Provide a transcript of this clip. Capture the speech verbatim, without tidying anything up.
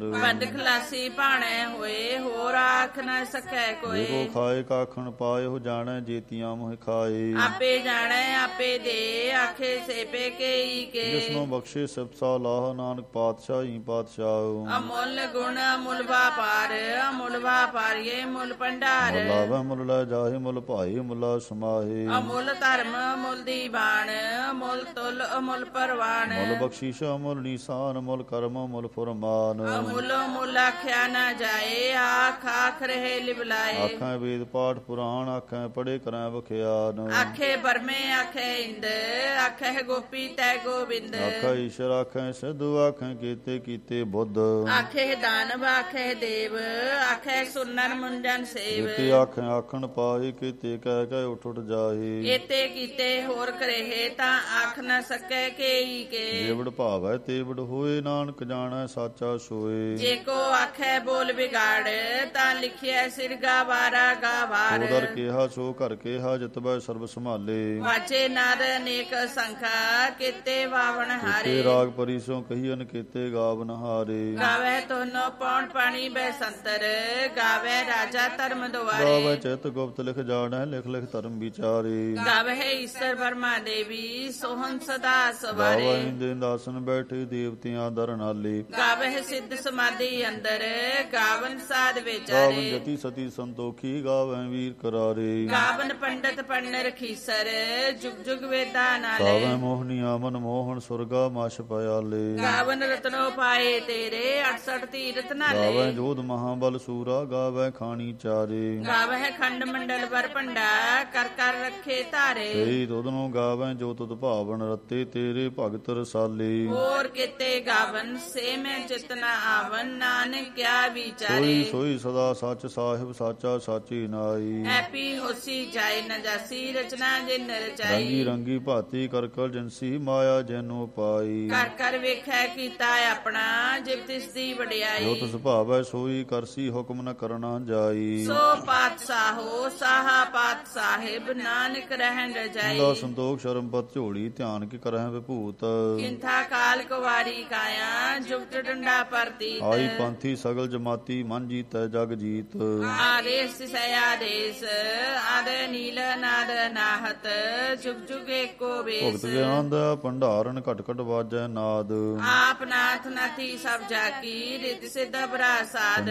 ਹਾਰ। ਵੱਡ ਖਲਾਸੀ ਭਾਣੇ ਹੋਏ ਹੋਰ ਆਖ ਨ ਸਕੈ ਕੋਈ। ਦੇਖੋ ਖਾਏ ਕਾਖਣ ਪਾਏ ਹੋ ਜਾਣੈ ਜੇਤੀਆਂ ਮੋਹਿ ਖਾਏ। ਆਪੇ ਜਾਣੈ ਆਪੇ ਦੇ ਆਖੇ ਸੇਪੇ ਕੇਈ ਕੇ। ਜਿਸਨੂੰ ਬਖਸ਼ੇ ਸਿਫਤ ਸਲਾਹ ਨਾਨਕ ਪਾਤਸ਼ਾਹੀ ਪਾਤਸ਼ਾਹ। ਅਮੁੱਲ ਗੁਣ ਅਮੁੱਲ ਵਾਪਾਰ ਅਮੁੱਲ ਵਾਪਾਰੀਏ ਮੁੱਲ ਭੰਡਾਰ। ਮੁੱਲ ਆਵੈ ਮੁੱਲ ਲੈ ਜਾਹੇ ਮੁੱਲ ਭਾਈ ਮੁੱਲਾ ਸਮਾਹੇ। ਅਮੁੱਲ ਧਰਮ ਅਮੁੱਲ ਦੀਵਾਨ ਅਮੁੱਲ ਤੁਲ ਅਮੁੱਲ ਪਰਵਾਨ। ਮੁੱਲ ਬਖਸ਼ੀਸ਼ ਅਮੁੱਲ ਨੀਸਾਨ ਮੁੱਲ ਕਰਮ ਮੁੱਲ ਫੁਰਮਾਨ। ਅਮੁੱਲ ਮੁੱਲ ਆਖਿਆ ਨਾ ਜਾਏ ਆਖ ਆਖ ਰਹੇ ਲਿਵਲਾਏ। ਆਖਾਂ ਵੇਦ ਪਾਠ ਪੁਰਾਣ ਆਖਾਂ ਪੜੇ ਕਰੈ ਵਖਿਆਨ। ਆਖੇ ਬਰਮੇ ਆਖੇ ਇੰਦ ਆਖੇ ਗੋਪੀ ਤੈ ਗੋਬਿੰਦ। ਆਖਾਂ ਈਸ਼ਰ ਆਖਾਂ ਸਿੱਧੂ ਆਖਾਂ ਕੀਤੇ ਕੀਤੇ ਬੁੱਧ। ਆਖੇ ਦਾਨਵ ਆਖੇ ਦੇਵ ਆਖੇ ਸੁਨਰ ਮੁੰਡਨ ਸੇਵ। ਕੀਤੇ ਆਖਾਂ ਆਖਣ ਪਾਏ ਕੀਤੇ ਕਹਿ ਕਹਿ ਉੱਠ ਉੱਠ ਜਾਏ। ਏਤੇ ਕੀਤੇ ਹੋਰ ਕਰੇਹੇ ਤਾਂ ਆਖ ਨਾ ਸਕੈ ਕੇਈ ਕੇ। ਜੇਵੜ ਭਾਵੈ ਤੇਵੜ ਹੋਏ ਨਾਨਕ ਜਾਣੈ ਸਾਚਾ ਸੋਏ। ਜੇ ਕੋ ਆਖੇ ਬੋਲ ਵਿਗਾੜ ਤਾਂ ਲਿਖਿਆ ਸਿਰ ਗਾਵਾਰਾ ਗਾਵਾਰ। ਸੋ ਦਰ ਕਿਹਾ ਸੋ ਘਰ ਕਿਹਾ ਜਿਤਬੈ ਸਰਬ ਸੰਭਾਲੇ। ਵਾਚੇ ਨਾਦ ਅਨੇਕ ਸੰਖਾ ਕੀਤੇ ਵਾਵਣ ਹਾਰੇ। ਕੀਤੇ ਰਾਗ ਪਰਿਸੋਂ ਕਹੀਨ ਕੀਤੇ ਗਾਵਨ ਹਾਰੇ। ਗਾਵੇ ਤੋਨੋ ਪੌਣ ਪਾਣੀ ਬੈਸੰਤਰ ਗਾਵੇ ਰਾਜਾ ਧਰਮ ਦੁਆਰੇ। ਗਾਵੇ ਚਿਤ ਗੁਪਤ ਲਿਖ ਜਾਣੈ ਲਿਖ ਲਿਖ ਧਰਮ ਵਿਚਾਰੇ। ਗਾਵੇ ਈਸ਼ਰ ਬਰਮਾ ਦੇਵੀ ਸੋਹਨ ਸਦਾ ਸਵਾਰੇ। ਗਾਵੇ ਇੰਦੇ ਦਾਸਨ ਬੈਠੇ ਦੇਵਤਿਆਂ ਦਰ ਨਾਲੇ। ਗਾਵੇ ਸਿੱਧ ਸਮਾਧੀ ਅੰਦਰ ਗਾਵਨ ਸਾਧ ਗਾਵਨ ਵਿਚਾਰੇ। ਜਤੀ ਸਤੀ ਸੰਤੋਖੀ ਗਾਵੇ ਵੀਰ ਕਰਾਰੇ। ਗਾਵਨ ਪੰਡਤ ਪੰਨਰ ਖੀਸਰ ਜੁਗ ਜੁਗ ਵੇਦਾ ਨਾਲੇ। ਗਾਵੇ ਮੋਹਨੀਆ ਮਨ ਮੋਹਨ ਸੁਰਗਾ ਮਛ ਪਿਆਲੇ। ਗਾਵਨ ਰਤਨੋ ਪਾਏ ਤੇਰੇ ਅਠਸਠ ਤੀਰਥ ਨਾਲੇ। ਗਾਵੇ ਜੋਧ ਮਹਾਬਲ ਸੂਰਾ ਗਾਵੇ ਖਾਣੀ ਚਾਰੇ। ਗਾਵੇ ਖੰਡ ਮੰਡਲ ਵਰ ਭੰਡਾ ਕਰ ਕਰ ਰੱਖੇ ਧਾਰੇ। ਤੇਰੀ ਤੁਧ ਨੂੰ ਗਾਵੇ ਜੋ ਤੁਧ ਭਾਵਨ ਰਤੇ ਤੇਰੇ ਭਗਤ ਰਸਾਲੇ। ਹੋਰ ਕਿਤੇ ਗਾਵਨ ਸੇ ਮੈਂ ਚਿਤਨਾ ਆਵਨ ਨਾਨਕ ਕਿਆ ਵਿਚਾਰੇ। ਸੋਈ ਸੋਈ ਸਦਾ ਸੱਚ ਸਾਹਿਬ ਸਾਚਾ ਸਾਚੀ ਨਾਈ। ਐਪੀ ਹੋਸੀ ਜਾਏ ਨ ਜਾਸੀ ਰਚਨਾ ਜਿਨ ਰੰਗੀ ਰਚਾਈ। ਰੰਗੀ ਭਾਤੀ ਕਰ ਕਰ ਜਨਸੀ ਮਾਇਆ ਜੈਨੋ ਪਾਈ। ਕਰ ਕਰ ਵੇਖੈ ਕੀਤਾ ਆਪਣਾ ਜਿਵ ਤਿਸ ਦੀ ਜੋ ਵਡਿਆਈ। ਤਿਸ ਭਾਵੈ ਸੋਈ ਕਰਸੀ ਹੁਕਮ ਨ ਕਰਨਾ ਜਾਈ। ਸੋ ਪਾਤਸ਼ਾਹੋ ਸਾਹਾ ਪਾਤ ਸਾਹਿਬ ਨਾਨਕ ਰਹਿਣ ਰਜਾਈ। ਦਾ ਸੰਤੋਖ ਸ਼ਰਮਪਤ ਝੋਲੀ ਧਿਆਨ ਕੀ ਕਰਹਿ ਵਿਭੂਤ। ਕਿੰਥਾ ਕਾਲ ਕੁਵਾਰੀ ਕਾਇਆ ਜੁਗਤ ਡੰਡਾ ਪਰਤੀ। ਆਈ ਪੰਥੀ ਸਗਲ ਜਮਾਤੀ ਮਨ ਜੀਤੈ ਜਗ ਜੀਤ। ਆਦੇਸ ਸਿਆ ਦੇਸ ਆਦ ਨੀਲ ਨਾਦ ਨਾਹਤ ਜੁਗ ਜੁਗ ਏਕੋ ਭੁਗਤ ਵੇਸ। ਗਿਆਨ ਦਾ ਭੰਡਾਰਨ ਘਟ ਘਟ ਵਾਜੈ ਨਾਦ। ਆਪ ਨਾਥ ਨਾਥੀ ਸਭ ਜਾਕੀ ਰਿਤ ਸਿਧ ਬਰਾ ਸਾਧ।